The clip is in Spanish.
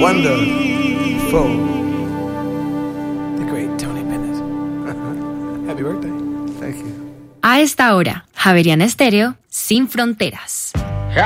Wonderful. The great Tony Bennett. Happy birthday. Thank you. A esta hora, Javeriana Estéreo, sin fronteras.